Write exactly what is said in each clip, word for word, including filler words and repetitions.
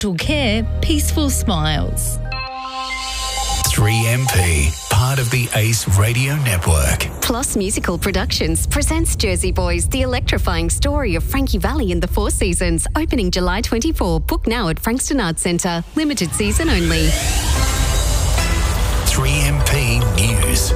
Care, peaceful smiles. three M P, part of the Ace Radio Network. Plus Musical Productions presents Jersey Boys, the electrifying story of Frankie Valli and the Four Seasons, opening July twenty-fourth. Book now at Frankston Arts Centre. Limited season only. three M P News.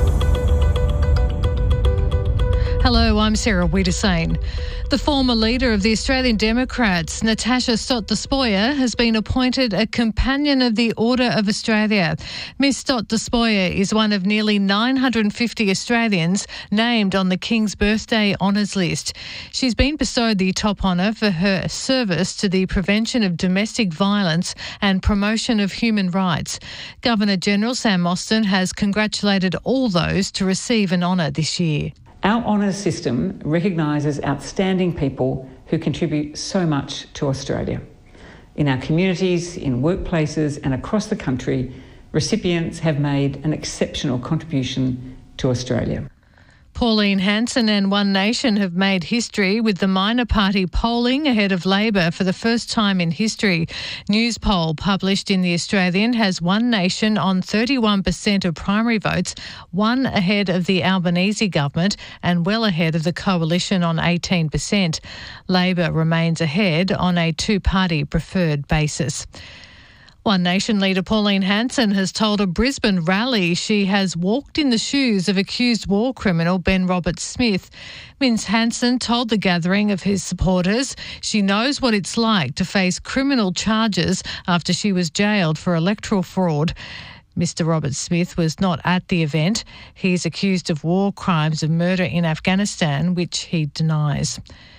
Hello, I'm Sarah Wiedersane. The former leader of the Australian Democrats, Natasha Stott-Despoja, has been appointed a Companion of the Order of Australia. Miss Stott-Despoja is one of nearly nine hundred fifty Australians named on the King's Birthday Honours list. She's been bestowed the top honour for her service to the prevention of domestic violence and promotion of human rights. Governor-General Sam Mostyn has congratulated all those to receive an honour this year. Our honours system recognises outstanding people who contribute so much to Australia. In our communities, in workplaces and across the country, recipients have made an exceptional contribution to Australia. Pauline Hanson and One Nation have made history with the minor party polling ahead of Labor for the first time in history. News poll published in The Australian has One Nation on thirty-one percent of primary votes, one ahead of the Albanese government and well ahead of the coalition on eighteen percent. Labor remains ahead on a two-party preferred basis. One Nation leader Pauline Hanson has told a Brisbane rally she has walked in the shoes of accused war criminal Ben Roberts-Smith. Miss Hanson told the gathering of his supporters she knows what it's like to face criminal charges after she was jailed for electoral fraud. Mister Roberts-Smith was not at the event. He's accused of war crimes of murder in Afghanistan, which he denies.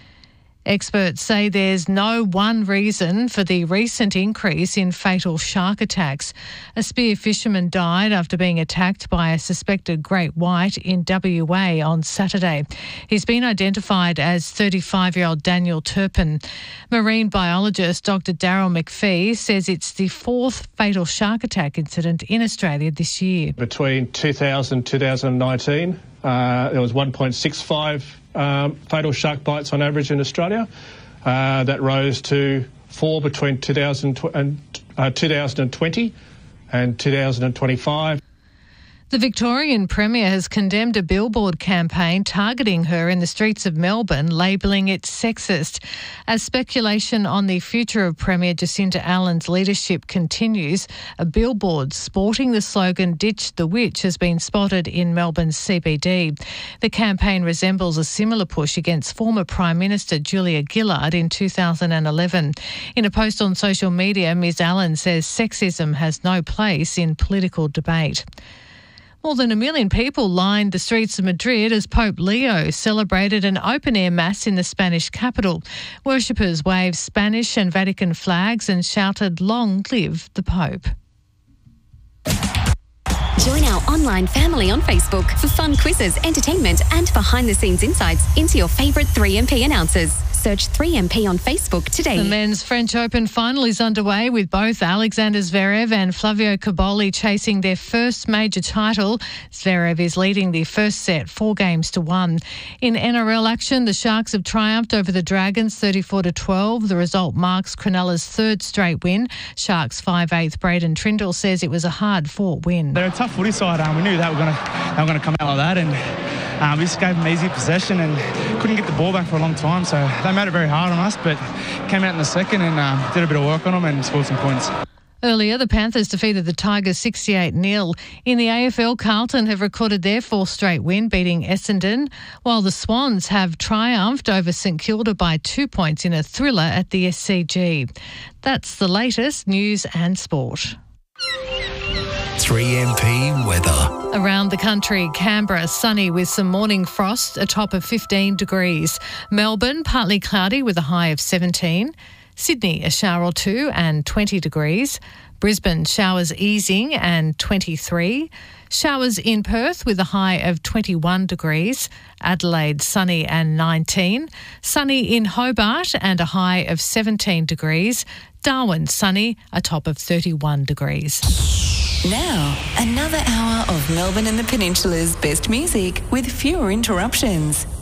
Experts say there's no one reason for the recent increase in fatal shark attacks. A spear fisherman died after being attacked by a suspected great white in W A on Saturday. He's been identified as thirty-five-year-old Daniel Turpin. Marine biologist Doctor Daryl McPhee says it's the fourth fatal shark attack incident in Australia this year. Between two thousand and two thousand nineteen, uh, there was one point six five Um, fatal shark bites on average in Australia. Uh, that rose to four between two thousand and, uh, two thousand twenty and two thousand twenty-five. The Victorian Premier has condemned a billboard campaign targeting her in the streets of Melbourne, labelling it sexist. As speculation on the future of Premier Jacinta Allen's leadership continues, a billboard sporting the slogan "Ditch the Witch" has been spotted in Melbourne's C B D. The campaign resembles a similar push against former Prime Minister Julia Gillard in two thousand eleven. In a post on social media, Miz Allen says sexism has no place in political debate. More than a million people lined the streets of Madrid as Pope Leo celebrated an open-air mass in the Spanish capital. Worshippers waved Spanish and Vatican flags and shouted, "Long live the Pope." Join our online family on Facebook for fun quizzes, entertainment and behind-the-scenes insights into your favourite three M P announcers. Search three M P on Facebook today. The men's French Open final is underway with both Alexander Zverev and Flavio Cobolli chasing their first major title. Zverev is leading the first set four games to one. In N R L action, the Sharks have triumphed over the Dragons thirty-four to twelve. The result marks Cronulla's third straight win. Sharks five eighth Braden Trindle says it was a hard-fought win. They're a tough footy side. Um, we knew that we were going to they were going to come out like that, and um, we just gave them easy possession and couldn't get the ball back for a long time. So they made it very hard on us, but came out in the second and uh, did a bit of work on them and scored some points. Earlier, the Panthers defeated the Tigers sixty-eight nil. In the A F L, Carlton have recorded their fourth straight win, beating Essendon, while the Swans have triumphed over St Kilda by two points in a thriller at the S C G. That's the latest news and sport. three M P weather. Around the country, Canberra sunny with some morning frost, a top of fifteen degrees. Melbourne partly cloudy with a high of seventeen. Sydney a shower or two and twenty degrees. Brisbane showers easing and twenty-three. Showers in Perth with a high of twenty-one degrees. Adelaide sunny and nineteen. Sunny in Hobart and a high of seventeen degrees. Darwin sunny, a top of thirty-one degrees. Now, another hour of Melbourne and the Peninsula's best music with fewer interruptions.